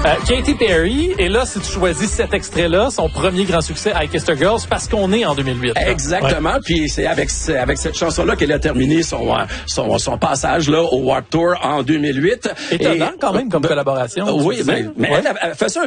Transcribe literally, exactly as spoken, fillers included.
Euh, Katy Perry, et là, si tu choisis cet extrait-là, son premier grand succès, I Kissed a Girl, c'est parce qu'on est en deux mille huit. Là. Exactement. Ouais. Puis c'est avec avec cette chanson-là qu'elle a terminé son son son passage là au Warped Tour en deux mille huit. Étonnant et, quand même comme euh, collaboration. Oui, mais, mais ouais. elle a fait ça